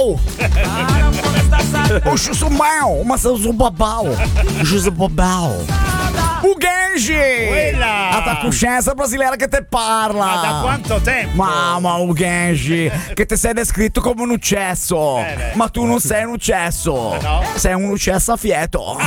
babau. Usci su mau, ma sei su babau. Usci su babau. O Genji! A tua coscienza brasileira che te parla! Ma da quanto tempo? Mamma, o Genji! Che ti sei descritto come un uccesso! Ma tu non sei un uccesso! No? Sei un uccesso a fieto!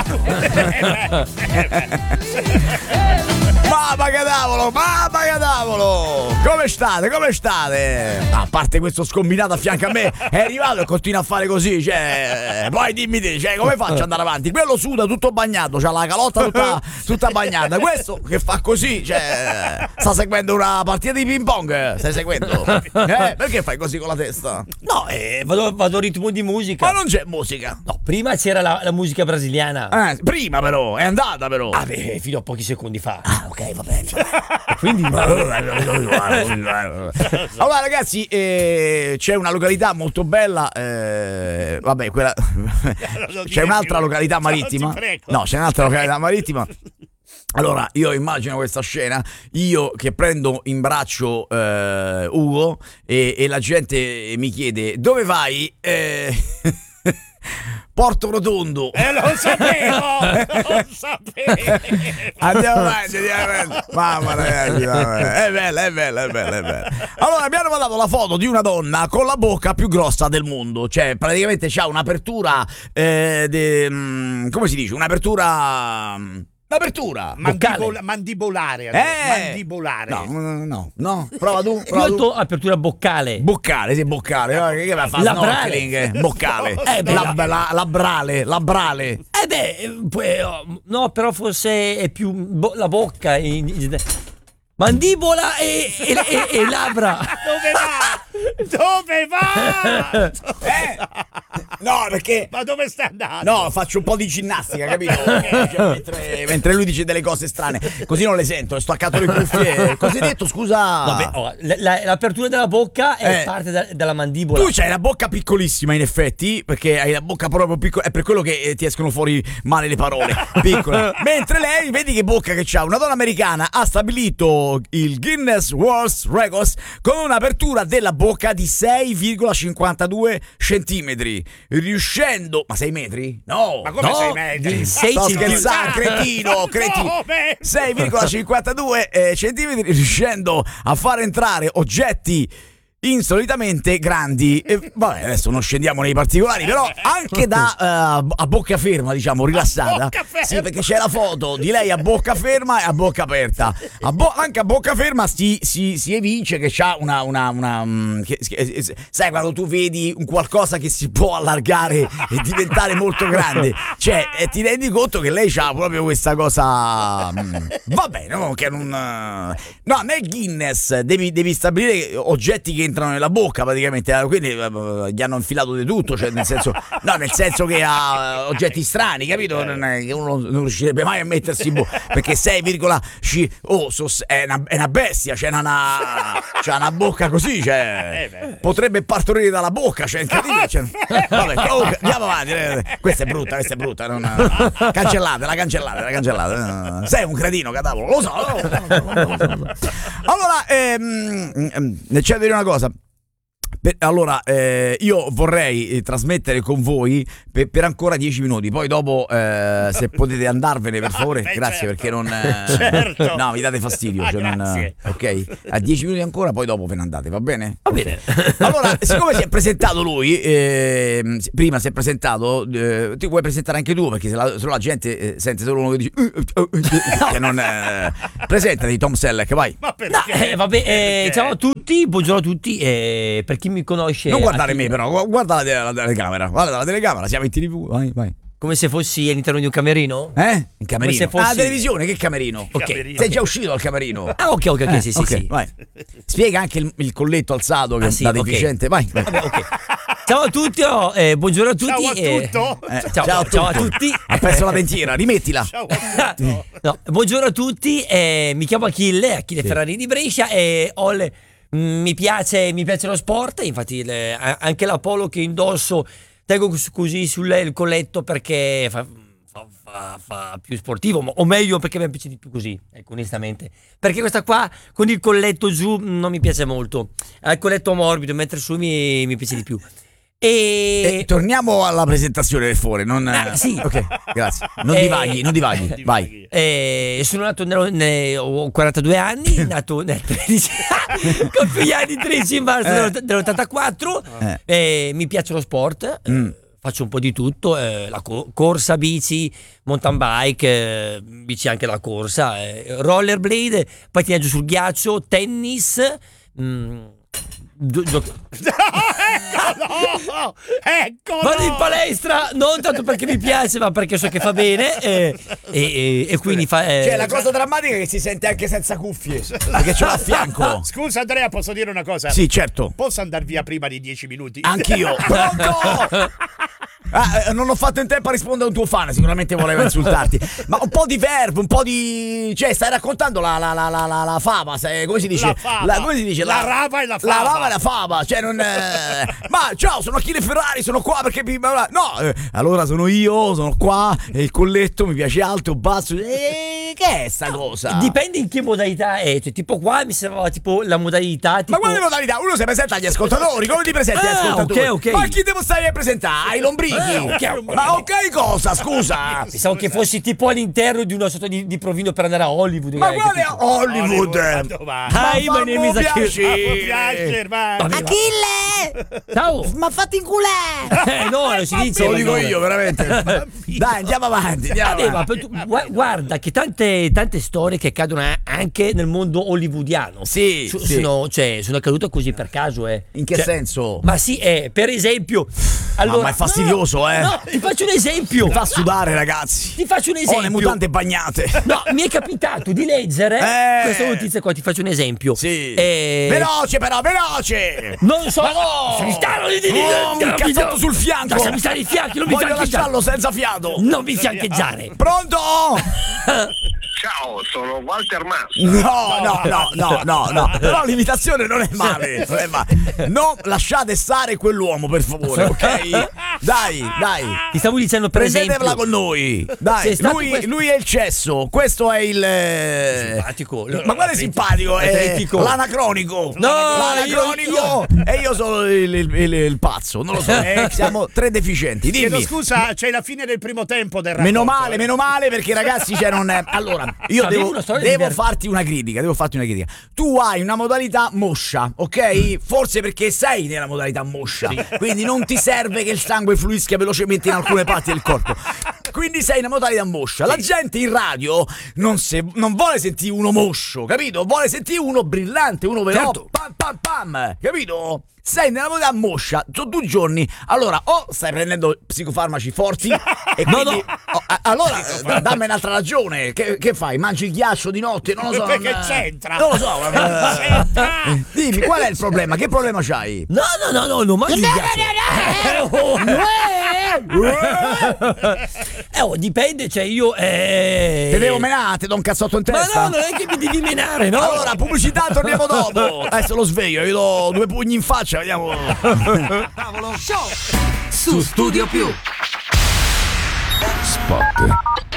Mamma che davolo! Come state? A parte questo scombinato a fianco a me è arrivato e continua a fare così, cioè. Poi dimmi te, cioè, come faccio ad andare avanti? Quello suda tutto bagnato, c'ha la calotta tutta bagnata. Questo che fa così, cioè. Sta seguendo una partita di ping pong? Stai seguendo? Perché fai così con la testa? No, vado a ritmo di musica. Ma non c'è musica. No, prima c'era la musica brasiliana. Prima però, è andata però. Ah, beh, fino a pochi secondi fa. Ah, ok, va bene. Quindi allora ragazzi, c'è una località molto bella, vabbè, quella c'è un'altra località marittima. No, c'è un'altra località marittima. Allora, io immagino questa scena, io che prendo in braccio Ugo e la gente mi chiede: dove vai? Porto Rotondo. Lo sapevo. Andiamo avanti. Mamma ragazzi, è bella. Allora abbiamo mandato la foto di una donna con la bocca più grossa del mondo. Cioè praticamente c'ha un'apertura come si dice? Un'apertura mandibolare. Mandibolare. No. Prova tu. Io ho detto apertura boccale. Boccale. Che va a fare? Labrale. Boccale. Labrale. No, però forse è più la bocca. Mandibola e labbra. Dove va? No, perché. Ma dove stai andando? No, faccio un po' di ginnastica, capito? Cioè, mentre lui dice delle cose strane, così non le sento, sto accanto alle cuffie. Cosa hai detto? Scusa. Vabbè, l'apertura della bocca è parte dalla mandibola. Tu c'hai la bocca piccolissima, in effetti, perché hai la bocca proprio piccola. È per quello che ti escono fuori male le parole. Piccola. Mentre lei, vedi che bocca che c'ha. Una donna americana ha stabilito il Guinness World Records con un'apertura della bocca di 6,52 centimetri, riuscendo. Ma 6 metri? No, ma come 6 metri? Sto scherzando, cretino. 6,52 centimetri, riuscendo a far entrare oggetti insolitamente grandi. Vabbè, adesso non scendiamo nei particolari, però anche a bocca ferma, diciamo, rilassata. Sì, perché c'è la foto di lei a bocca ferma e a bocca aperta. Anche a bocca ferma si evince che c'ha sai, quando tu vedi un qualcosa che si può allargare e diventare molto grande, cioè ti rendi conto che lei c'ha proprio questa cosa. Vabbè, no, che non. No, nel Guinness devi stabilire oggetti che entrano nella bocca praticamente, quindi gli hanno infilato di tutto, cioè nel senso che ha oggetti strani, capito? Uno non riuscirebbe mai a mettersi in bocca, perché 6,5 è una bestia, c'è una bocca così, cioè potrebbe partorire dalla bocca, cioè incredibile. Vabbè, andiamo avanti. Questa è brutta, cancellate. Sei un cretino, cadavolo, lo so. Allora, c'è da dire una cosa. Allora, io vorrei trasmettere con voi per ancora 10 minuti. Poi dopo, se potete andarvene, per favore, grazie, certo. Perché non. Certo. No, mi date fastidio. Cioè non, ok? A 10 minuti ancora, poi dopo ve ne andate, va bene? Va bene. Allora, siccome si è presentato lui, prima si è presentato, ti vuoi presentare anche tu? Perché se la gente sente solo uno che dice. Che non. Presentati, Tom Selleck, vai. Ma perché? Vabbè, ciao a tutti, buongiorno a tutti. Per chi mi conosce, non guardare me, però guarda la telecamera. Guarda la telecamera, siamo in TV. Vai. Come se fossi all'interno di un camerino? In camerino? Come se fossi. Ah, televisione, che camerino? Ok. Camerino. Sei già uscito dal camerino? Ah, ok, sì. Vai. Spiega anche il colletto alzato che da deficiente. Vai. Vabbè, ok. Ciao a tutti, buongiorno a tutti. Ciao a tutti. Ha perso la dentiera, rimettila. Ciao a tutti. No, buongiorno a tutti. Mi chiamo Achille Ferrari di Brescia e mi piace lo sport, infatti anche la polo che indosso tengo così sul colletto perché fa più sportivo, o meglio perché mi piace di più così, ecco, onestamente, perché questa qua con il colletto giù non mi piace molto, il colletto morbido, mentre su mi piace di più. E torniamo alla presentazione del Fore. sì. Ok, grazie. Non divaghi. Vai. Sono nato ho 42 anni, nato nel 13 compio gli anni 13 marzo dell'84. Mi piace lo sport. Faccio un po' di tutto, la corsa, bici, mountain bike, bici anche la corsa, rollerblade, pattinaggio sul ghiaccio, tennis. Ecco, Vado in palestra non tanto perché mi piace, ma perché so che fa bene e quindi fa. Cioè, la cosa drammatica è che si sente anche senza cuffie perché ce l'ha a fianco. Scusa Andrea, posso dire una cosa? Sì, certo. Posso andare via prima di 10 minuti? Anch'io. Pronto? Non ho fatto in tempo a rispondere a un tuo fan, sicuramente voleva insultarti. Ma un po' di verbo, un po' di. Cioè, stai raccontando la fava, come si dice? La fava. Come si dice? La rava e la fava. La rava e la fava, cioè non. Ma ciao, sono Achille Ferrari, sono qua perché. No, allora sono io, sono qua, e il colletto mi piace alto o basso. Che è sta cosa? Dipende in che modalità è. Cioè, tipo qua mi sembrava tipo la modalità. Tipo. Ma quale modalità? Uno si presenta agli ascoltatori, come ti presenti agli ascoltatori? Ok. Ma chi devo stare a presentare? Ai lombrichi? Ma ok cosa, scusa? Pensavo che fossi tipo all'interno di una sorta di provino per andare a Hollywood. Ma quale Hollywood? Hi, my name is Piacere, vai. Achille! Ciao! Ma fatti inculare! No, non si dice. Te lo dico io, veramente. Dai, andiamo avanti. Ma guarda che tante storie che accadono anche nel mondo hollywoodiano. Sì. Sono accadute così per caso. In che senso? Ma sì, per esempio. Allora, ma è fastidioso, No, ti faccio un esempio. Mi fa sudare, ragazzi. Ti faccio un esempio. Ho le mutande bagnate. No, mi è capitato di leggere questa notizia qua, ti faccio un esempio. Sì. Veloce però, veloce. Non so. Un cazzotto sul fianco. Lasciami stare i fianchi, non mi Voglio fiancheggiare. lasciarlo senza fiato. Non mi fiancheggiare. Pronto? Ciao, sono Walter Massa. No. Però l'imitazione non è male. Non lasciate stare quell'uomo, per favore, ok? Dai. Ti stavo dicendo per Prendetevela esempio. con noi. Dai, lui è il cesso. Questo è il Simpatico. Ma quale simpatico? È l'anacronico. No, l'anacronico. E io sono il pazzo. Non lo so. Siamo tre deficienti. Chiedo Dimmi. scusa, c'è la fine del primo tempo del racconto. Meno male perché ragazzi allora io devo farti una critica, Tu hai una modalità moscia, ok? Forse perché sei nella modalità moscia, quindi non ti serve che il sangue fluisca velocemente in alcune parti del corpo. Quindi sei in una modalità moscia. La gente in radio non vuole sentire uno moscio, capito? Vuole sentire uno brillante, uno veloce, Certo. pam, capito? Sei nella modalità moscia, sono 2 giorni. Allora, o stai prendendo psicofarmaci forti e quindi allora dammi un'altra ragione. Che fai? Mangi il ghiaccio di notte? Non lo so. Che c'entra? Non lo so. Dimmi, qual è il problema? Che problema c'hai? No, non mangio il ghiaccio. Dipende, cioè io Te devo menare, te do un cazzotto in Ma testa. no, non è che mi devi menare, no? Allora, pubblicità, torniamo dopo. Adesso lo sveglio, io do 2 pugni in faccia, vediamo. Tavolo show su Studio Più. Spot.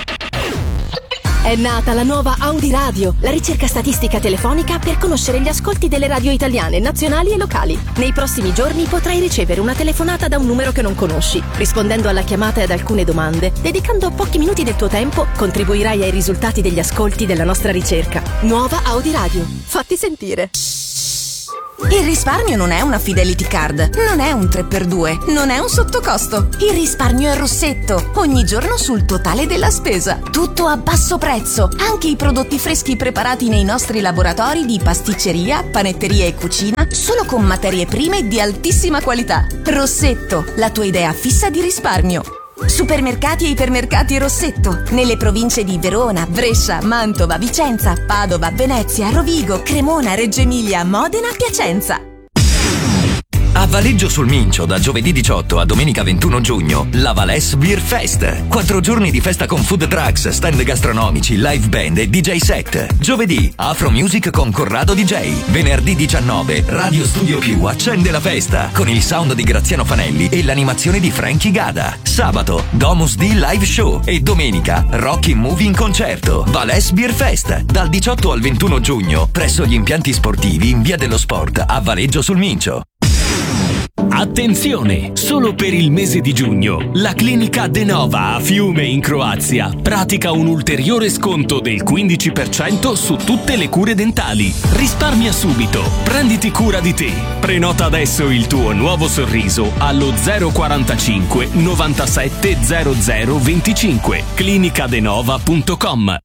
È nata la nuova Audi Radio, la ricerca statistica telefonica per conoscere gli ascolti delle radio italiane, nazionali e locali. Nei prossimi giorni potrai ricevere una telefonata da un numero che non conosci. Rispondendo alla chiamata e ad alcune domande, dedicando pochi minuti del tuo tempo, contribuirai ai risultati degli ascolti della nostra ricerca. Nuova Audi Radio. Fatti sentire. Il risparmio non è una Fidelity Card, non è un 3x2, non è un sottocosto. Il risparmio è Rossetto, ogni giorno sul totale della spesa. Tutto a basso prezzo, anche i prodotti freschi preparati nei nostri laboratori di pasticceria, panetteria e cucina, solo con materie prime di altissima qualità. Rossetto, la tua idea fissa di risparmio. Supermercati e ipermercati Rossetto, nelle province di Verona, Brescia, Mantova, Vicenza, Padova, Venezia, Rovigo, Cremona, Reggio Emilia, Modena, Piacenza. A Valeggio sul Mincio, da giovedì 18 a domenica 21 giugno, la Valais Beer Fest. 4 giorni di festa con food trucks, stand gastronomici, live band e DJ set. Giovedì, Afro Music con Corrado DJ. Venerdì 19, Radio Studio Più accende la festa con il sound di Graziano Fanelli e l'animazione di Frankie Gada. Sabato, Domus D Live Show e domenica, Rocky Movie in concerto. Valais Beer Fest, dal 18 al 21 giugno, presso gli impianti sportivi in Via dello Sport a Valeggio sul Mincio. Attenzione! Solo per il mese di giugno, la clinica De Nova a Fiume in Croazia pratica un ulteriore sconto del 15% su tutte le cure dentali. Risparmia subito, prenditi cura di te. Prenota adesso il tuo nuovo sorriso allo 045 97 00 25 clinicadenova.com.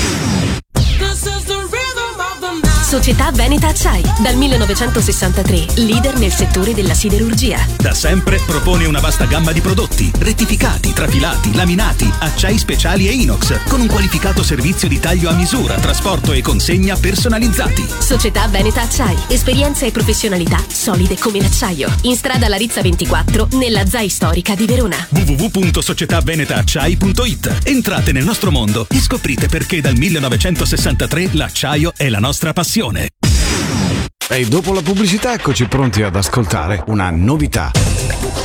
Società Veneta Acciai, dal 1963, leader nel settore della siderurgia. Da sempre propone una vasta gamma di prodotti, rettificati, trafilati, laminati, acciai speciali e inox, con un qualificato servizio di taglio a misura, trasporto e consegna personalizzati. Società Veneta Acciai, esperienza e professionalità solide come l'acciaio. In strada Larizza 24, nella ZAI storica di Verona. www.societavenetaacciai.it. Entrate nel nostro mondo e scoprite perché dal 1963 l'acciaio è la nostra passione. E dopo la pubblicità eccoci pronti ad ascoltare una novità.